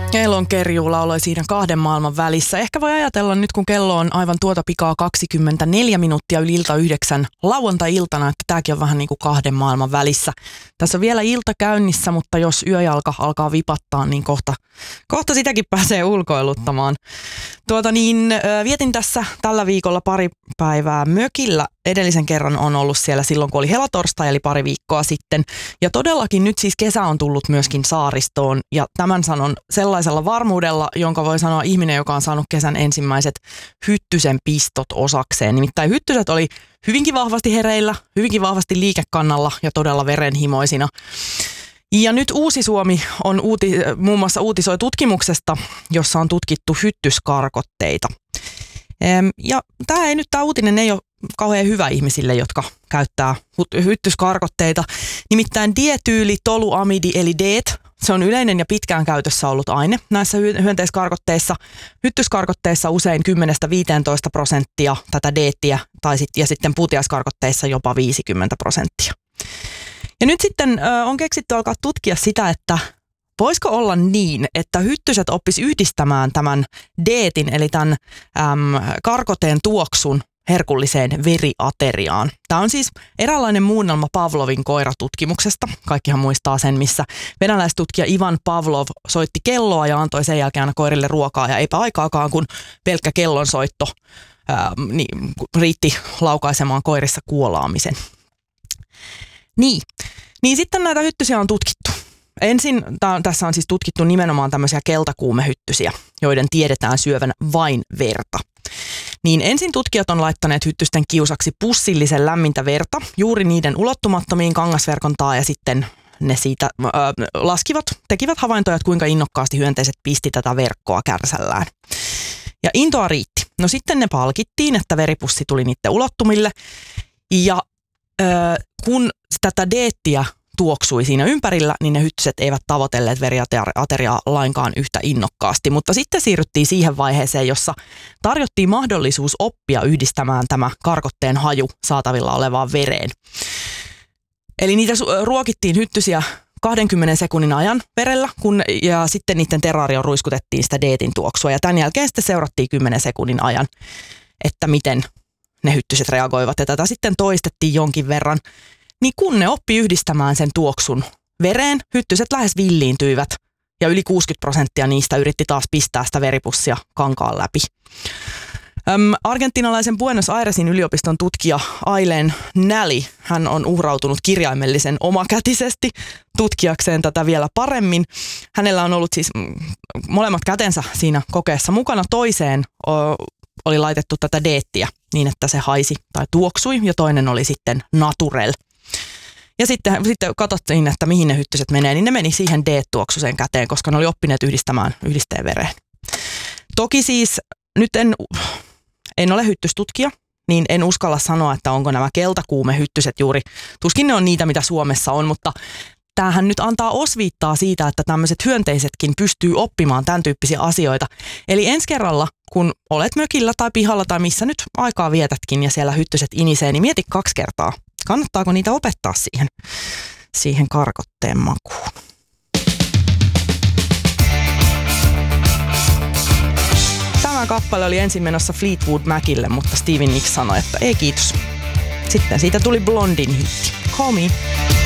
Elonkerjuu lauloi siinä kahden maailman välissä. Ehkä voi ajatella nyt, kun kello on aivan tuota pikaa 24 minuuttia yli ilta 9 lauantai-iltana, että tämäkin on vähän niin kuin kahden maailman välissä. Tässä on vielä ilta käynnissä, mutta jos yöjalka alkaa vipattaa, niin kohta sitäkin pääsee ulkoiluttamaan. Vietin tässä tällä viikolla pari päivää mökillä. Edellisen kerran on ollut siellä silloin, kun oli helatorstai, eli pari viikkoa sitten. Ja todellakin nyt siis kesä on tullut myöskin saaristoon. Ja tämän sanon sellaisella varmuudella, jonka voi sanoa ihminen, joka on saanut kesän ensimmäiset hyttysen pistot osakseen. Nimittäin hyttyset oli hyvinkin vahvasti hereillä, hyvinkin vahvasti liikekannalla ja todella verenhimoisina. Ja nyt Uusi Suomi on muun muassa uutisoi tutkimuksesta, jossa on tutkittu hyttyskarkotteita. Ja tämä uutinen ei ole kauhean hyvä ihmisille, jotka käyttää hyttyskarkotteita. Nimittäin dietyyli-toluamidi eli DEET, se on yleinen ja pitkään käytössä ollut aine näissä hyönteiskarkotteissa. Hyttyskarkotteissa usein 10-15% tätä DEETiä ja sitten puutiaiskarkotteissa jopa 50%. Ja nyt sitten on keksitty alkaa tutkia sitä, että voisiko olla niin, että hyttyset oppis yhdistämään tämän DEETin eli tämän karkoteen tuoksun herkulliseen veriateriaan. Tämä on siis eräänlainen muunnelma Pavlovin koiratutkimuksesta. Kaikkihan muistaa sen, missä venäläistutkija Ivan Pavlov soitti kelloa ja antoi sen jälkeen aina koirille ruokaa. Ja eipä aikaakaan, kun pelkkä kellonsoitto riitti laukaisemaan koirissa kuolaamisen. Niin sitten näitä hyttysiä on tutkittu. Ensin tässä on siis tutkittu nimenomaan tämmöisiä keltakuumehyttysiä, joiden tiedetään syövän vain verta. Niin ensin tutkijat on laittaneet hyttysten kiusaksi pussillisen lämmintä verta juuri niiden ulottumattomiin kangasverkon taa ja sitten ne siitä tekivät havaintoja, että kuinka innokkaasti hyönteiset pisti tätä verkkoa kärsällään. Ja intoa riitti. No sitten ne palkittiin, että veripussi tuli niiden ulottumille ja kun tätä DEETiä tuoksui siinä ympärillä, niin ne hyttyset eivät tavoitelleet veriateriaa lainkaan yhtä innokkaasti. Mutta sitten siirryttiin siihen vaiheeseen, jossa tarjottiin mahdollisuus oppia yhdistämään tämä karkotteen haju saatavilla olevaan vereen. Eli niitä ruokittiin hyttysiä 20 sekunnin ajan verellä, ja sitten niiden teraarioon ruiskutettiin sitä DEETin tuoksua. Ja tämän jälkeen sitten seurattiin 10 sekunnin ajan, että miten ne hyttyset reagoivat. Ja tätä sitten toistettiin jonkin verran. Niin kun ne oppi yhdistämään sen tuoksun vereen, hyttyset lähes villiintyivät ja yli 60% niistä yritti taas pistää sitä veripussia kankaan läpi. Argentinalaisen Buenos Airesin yliopiston tutkija Aileen Nally, hän on uhrautunut kirjaimellisen omakätisesti tutkijakseen tätä vielä paremmin. Hänellä on ollut siis molemmat kätensä siinä kokeessa mukana. Toiseen oli laitettu tätä DEETiä niin, että se haisi tai tuoksui ja toinen oli sitten naturel. Ja sitten katsottiin, että mihin ne hyttyset menee, niin ne meni siihen DEET-tuoksuseen käteen, koska ne oli oppineet yhdistämään yhdisteen vereen. Toki siis nyt en ole hyttystutkija, niin en uskalla sanoa, että onko nämä keltakuumehyttyset juuri, tuskin ne on niitä, mitä Suomessa on, mutta tämähän nyt antaa osviittaa siitä, että tämmöiset hyönteisetkin pystyy oppimaan tämän tyyppisiä asioita. Eli ensi kerralla, kun olet mökillä tai pihalla tai missä nyt aikaa vietätkin ja siellä hyttyset inisee, niin mieti 2 kertaa. Kannattaako niitä opettaa siihen karkotteen makuun? Tämä kappale oli ensin menossa Fleetwood Macille, mutta Stevie Nicks sanoi, että ei kiitos. Sitten siitä tuli Blondin hitti. Call Me.